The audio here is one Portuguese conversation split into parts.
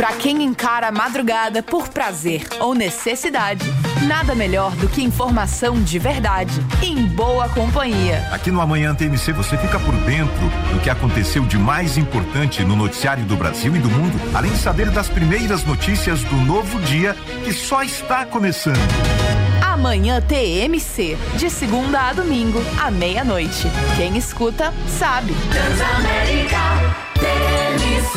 Para quem encara a madrugada por prazer ou necessidade, nada melhor do que informação de verdade e em boa companhia. Aqui no Amanhã TMC você fica por dentro do que aconteceu de mais importante no noticiário do Brasil e do mundo, além de saber das primeiras notícias do novo dia que só está começando. Amanhã TMC, de segunda a domingo, à meia-noite. Quem escuta, sabe. Transamérica TMC.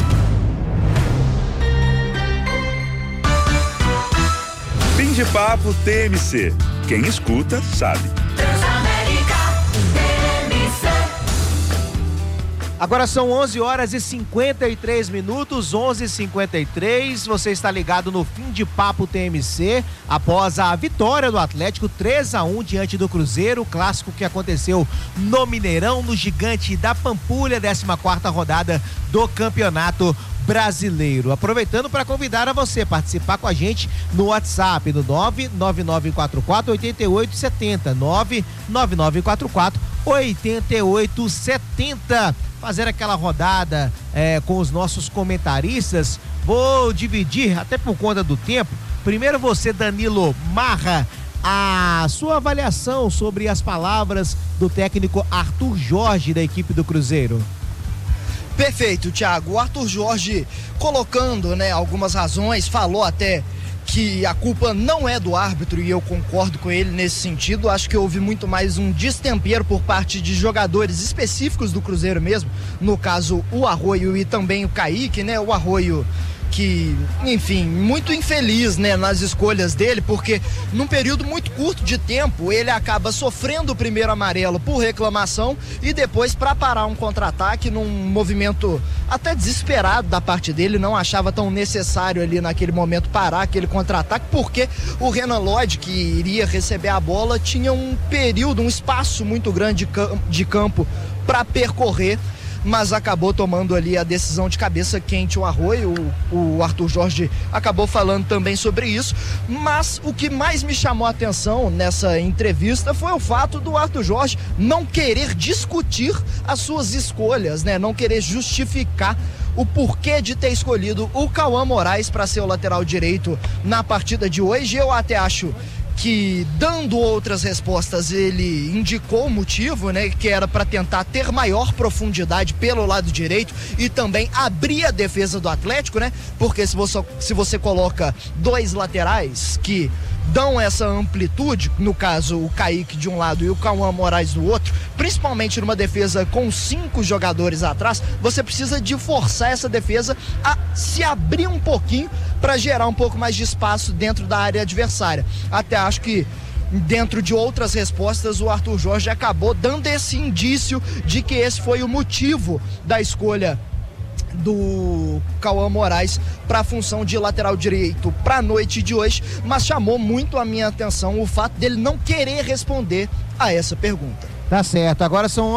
Fim de papo TMC. Quem escuta, sabe. Transamérica TMC. Agora são 11h53, 11h53. Você está ligado no Fim de Papo TMC, após a vitória do Atlético 3-1 diante do Cruzeiro, o clássico que aconteceu no Mineirão, no Gigante da Pampulha, 14ª rodada do Campeonato Brasileiro. Aproveitando para convidar a você participar com a gente no WhatsApp no 99944-8870, 99944-8870. Fazer aquela rodada com os nossos comentaristas. Vou dividir, até por conta do tempo. Primeiro você, Danilo Marra, a sua avaliação sobre as palavras do técnico Arthur Jorge da equipe do Cruzeiro. Perfeito, Thiago. O Arthur Jorge colocando, algumas razões, falou até que a culpa não é do árbitro, e eu concordo com ele nesse sentido. Acho que houve muito mais um destempero por parte de jogadores específicos do Cruzeiro mesmo, no caso o Arroio e também o Kaique, o Arroio que, enfim, muito infeliz, nas escolhas dele, porque num período muito curto de tempo ele acaba sofrendo o primeiro amarelo por reclamação e depois, para parar um contra-ataque num movimento até desesperado da parte dele, não achava tão necessário ali naquele momento parar aquele contra-ataque, porque o Renan Lodge, que iria receber a bola, tinha um período, um espaço muito grande de campo para percorrer, mas acabou tomando ali a decisão de cabeça quente o Arroio. O Arthur Jorge acabou falando também sobre isso, mas o que mais me chamou a atenção nessa entrevista foi o fato do Arthur Jorge não querer discutir as suas escolhas, não querer justificar o porquê de ter escolhido o Cauã Moraes para ser o lateral direito na partida de hoje. Eu até acho que, dando outras respostas, ele indicou o motivo, que era para tentar ter maior profundidade pelo lado direito e também abrir a defesa do Atlético, porque se você coloca dois laterais que dão essa amplitude, no caso o Kaique de um lado e o Cauã Moraes do outro, principalmente numa defesa com 5 jogadores atrás, você precisa de forçar essa defesa a se abrir um pouquinho para gerar um pouco mais de espaço dentro da área adversária. Até acho que, dentro de outras respostas, o Arthur Jorge acabou dando esse indício de que esse foi o motivo da escolha do Cauã Moraes para a função de lateral direito para a noite de hoje, mas chamou muito a minha atenção o fato dele não querer responder a essa pergunta. Tá certo, agora são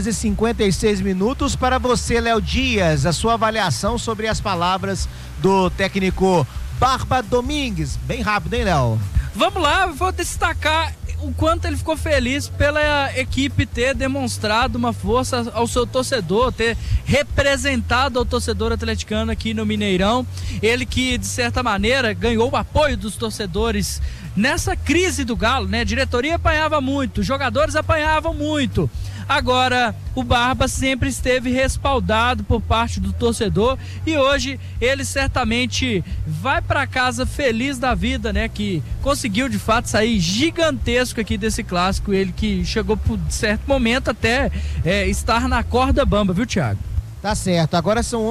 11h56 para você, Léo Dias, a sua avaliação sobre as palavras do técnico Barba Domingues. Bem rápido, hein, Léo? Vamos lá, vou destacar o quanto ele ficou feliz pela equipe ter demonstrado uma força ao seu torcedor, ter representado o torcedor atleticano aqui no Mineirão. Ele que, de certa maneira, ganhou o apoio dos torcedores nessa crise do Galo, A diretoria apanhava muito, os jogadores apanhavam muito. Agora, o Barba sempre esteve respaldado por parte do torcedor e hoje ele certamente vai para casa feliz da vida, que conseguiu de fato sair gigantesco aqui desse clássico. Ele que chegou por certo momento até estar na corda bamba, viu, Thiago? Tá certo, agora são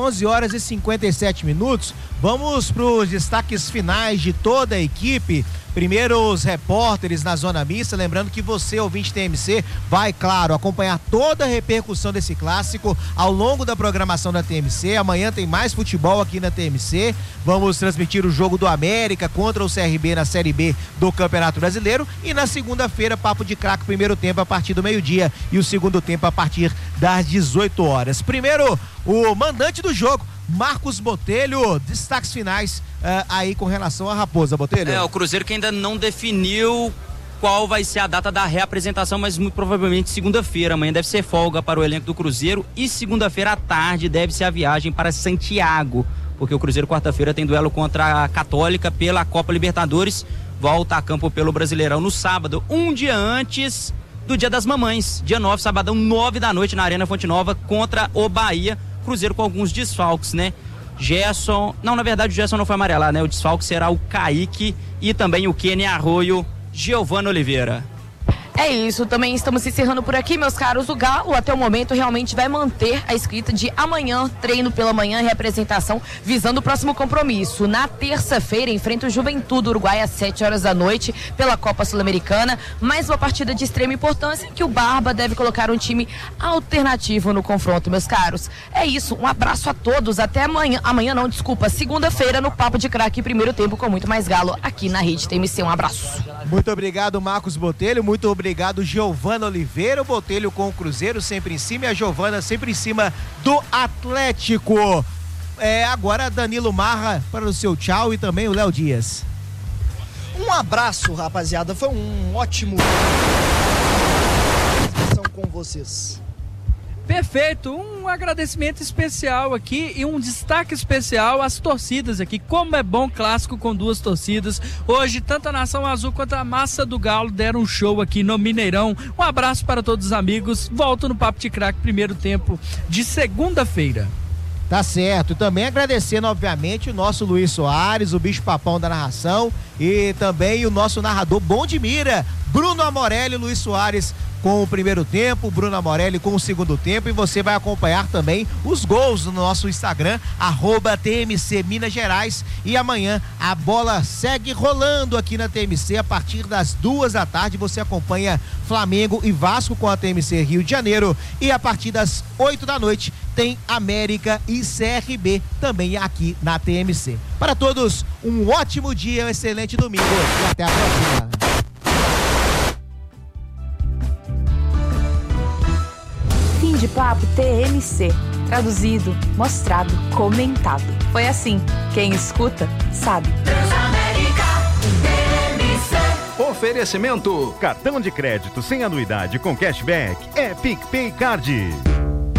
11h57. Vamos para os destaques finais de toda a equipe. Primeiro, os repórteres na zona mista. Lembrando que você, ouvinte TMC, vai, claro, acompanhar toda a repercussão desse clássico ao longo da programação da TMC. Amanhã tem mais futebol aqui na TMC. Vamos transmitir o jogo do América contra o CRB na Série B do Campeonato Brasileiro. E na segunda-feira, Papo de Craque, primeiro tempo a partir do meio-dia e o segundo tempo a partir das 18 horas. Primeiro, o mandante do jogo, Marcos Botelho, destaques finais aí com relação à Raposa, Botelho. O Cruzeiro que ainda não definiu qual vai ser a data da reapresentação, mas muito provavelmente segunda-feira. Amanhã deve ser folga para o elenco do Cruzeiro e segunda-feira à tarde deve ser a viagem para Santiago, porque o Cruzeiro quarta-feira tem duelo contra a Católica pela Copa Libertadores, volta a campo pelo Brasileirão no sábado, um dia antes do Dia das Mamães, dia 9, sabadão, 9 da noite na Arena Fonte Nova contra o Bahia. Cruzeiro com alguns desfalques, né? Gerson, não, na verdade o Gerson não foi amarelar, né? O desfalque será o Kaique e também o Kenny Arroio, Giovano Oliveira. É isso, também estamos encerrando por aqui, meus caros. O Galo, até o momento, realmente vai manter a escrita de amanhã, treino pela manhã, representação, visando o próximo compromisso. Na terça-feira, enfrenta o Juventude Uruguai às 7 horas da noite pela Copa Sul-Americana. Mais uma partida de extrema importância em que o Barba deve colocar um time alternativo no confronto, meus caros. É isso, um abraço a todos. Até amanhã. Amanhã não, desculpa, segunda-feira no Papo de Craque, primeiro tempo com muito mais Galo aqui na Rede TMC. Um abraço. Muito obrigado, Marcos Botelho. Muito obrigado, Giovana Oliveira. O Botelho com o Cruzeiro sempre em cima e a Giovana sempre em cima do Atlético. Agora Danilo Marra para o seu tchau e também o Léo Dias. Um abraço, rapaziada. Foi um ótimo com vocês. Perfeito, um agradecimento especial aqui e um destaque especial às torcidas aqui. Como é bom clássico com duas torcidas. Hoje, tanto a Nação Azul quanto a Massa do Galo deram um show aqui no Mineirão. Um abraço para todos os amigos. Volto no Papo de Craque, primeiro tempo de segunda-feira. Tá certo. Também agradecendo, obviamente, o nosso Luiz Soares, o bicho papão da narração, e também o nosso narrador bom de mira, Bruno Amorelli. Luiz Soares com o primeiro tempo, Bruno Amorelli com o segundo tempo, e você vai acompanhar também os gols no nosso Instagram, @TMC Minas Gerais. E amanhã a bola segue rolando aqui na TMC a partir das 2 da tarde. Você acompanha Flamengo e Vasco com a TMC Rio de Janeiro, e a partir das 8 da noite tem América e CRB também aqui na TMC. Para todos, um ótimo dia, um excelente domingo e até a próxima. Fim de Papo TMC. Traduzido, mostrado, comentado. Foi assim. Quem escuta, sabe. Oferecimento: cartão de crédito sem anuidade com cashback é PicPay Card.